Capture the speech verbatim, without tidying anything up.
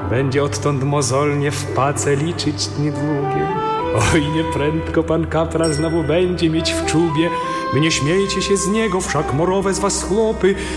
będzie odtąd mozolnie w pace liczyć dni długie. Oj, nieprędko pan kapral znowu będzie mieć w czubie. My nie śmiejcie się z niego, wszak morowe z was chłopy.